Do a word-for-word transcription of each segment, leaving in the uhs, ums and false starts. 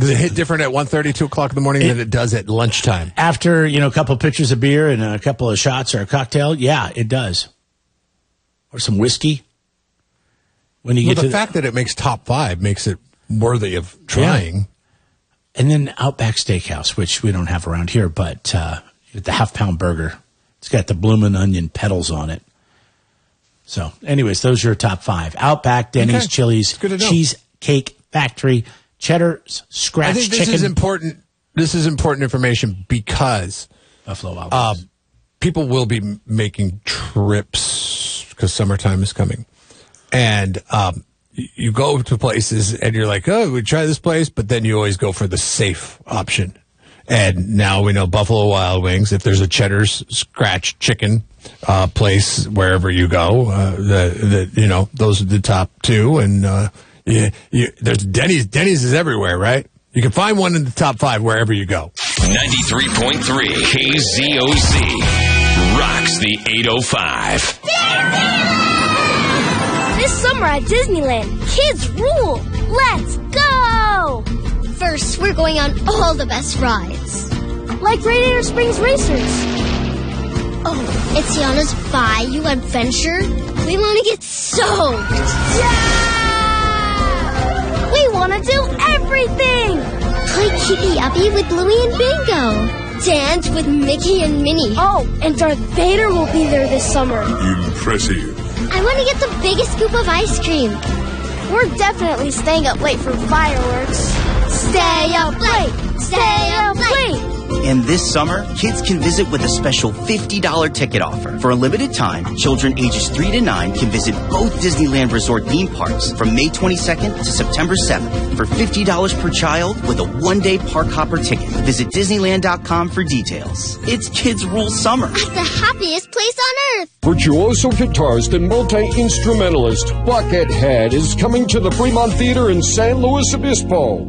Does it hit different at one thirty, two o'clock in the morning it, than it does at lunchtime? After, you know, a couple of pitchers of beer and a couple of shots or a cocktail, yeah, it does. Or some whiskey. When you well, get the to fact the, that it makes top five makes it worthy of trying. Yeah. And then Outback Steakhouse, which we don't have around here, but uh, the half-pound burger. It's got the bloomin' onion petals on it. So, anyways, those are your top five. Outback, Denny's, okay. Chili's, Cheesecake Factory, Cheddar's, Scratch I think this Chicken. is important. This is important information because Buffalo Wild uh, Wings. people will be making trips because summertime is coming. And um, you go to places and you're like, oh, we try this place, but then you always go for the safe option. And now we know Buffalo Wild Wings, if there's a Cheddar's Scratch Chicken uh, place wherever you go, uh, the, the you know, those are the top two. And uh, you, you, there's Denny's. Denny's is everywhere, right? You can find one in the top five wherever you go. ninety-three point three K Z O Z rocks the eight oh five. This summer at Disneyland, kids rule. Let's go! First, we're going on all the best rides. Like Radiator Springs Racers. Oh, it's Tiana's Bayou Adventure. We want to get soaked. Yeah! We want to do everything! Play Keepy Uppy with Bluey and Bingo. Dance with Mickey and Minnie. Oh, and Darth Vader will be there this summer. Impressive. I want to get the biggest scoop of ice cream. We're definitely staying up late for fireworks. Stay up late! Stay up late! And this summer, kids can visit with a special fifty dollars ticket offer. For a limited time, children ages three to nine can visit both Disneyland Resort theme parks from May twenty-second to September seventh for fifty dollars per child with a one-day park hopper ticket. Visit Disneyland dot com for details. It's Kids Rule Summer. At the happiest place on earth. Virtuoso guitarist and multi-instrumentalist Buckethead is coming to the Fremont Theater in San Luis Obispo.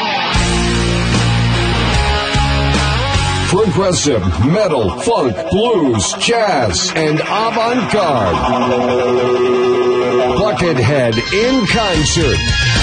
Progressive, metal, funk, blues, jazz, and avant-garde. Buckethead in concert.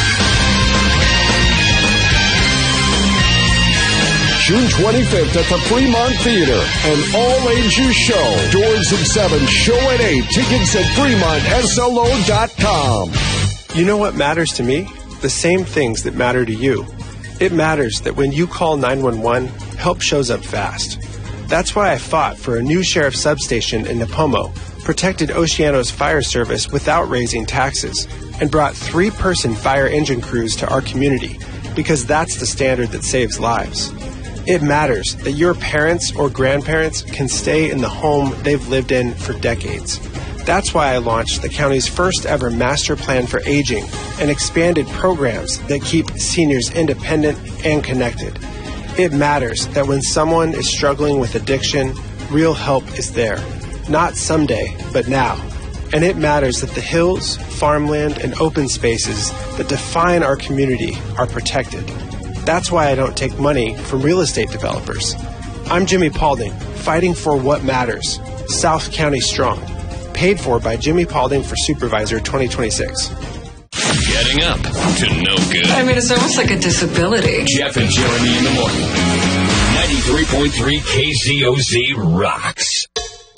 June twenty-fifth at the Fremont Theater. An all-ages show. Doors at seven, show at eight. Tickets at Fremont S L O dot com. You know what matters to me? The same things that matter to you. It matters that when you call nine one one, help shows up fast. That's why I fought for a new sheriff's substation in Nipomo, protected Oceano's fire service without raising taxes, and brought three-person fire engine crews to our community, because that's the standard that saves lives. It matters that your parents or grandparents can stay in the home they've lived in for decades. That's why I launched the county's first ever master plan for aging and expanded programs that keep seniors independent and connected. It matters that when someone is struggling with addiction, real help is there. Not someday, but now. And it matters that the hills, farmland, and open spaces that define our community are protected. That's why I don't take money from real estate developers. I'm Jimmy Paulding, fighting for what matters. South County Strong. Paid for by Jimmy Paulding for Supervisor twenty twenty-six. Getting up to no good. I mean, it's almost like a disability. Jeff and Jeremy in the morning. ninety-three point three K Z O Z rocks.